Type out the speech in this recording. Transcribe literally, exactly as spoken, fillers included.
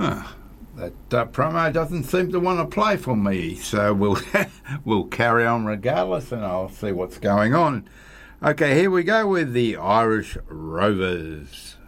Huh. That uh, promo doesn't seem to want to play for me, so we'll we'll carry on regardless, and I'll see what's going on. Okay, here we go with the Irish Rovers.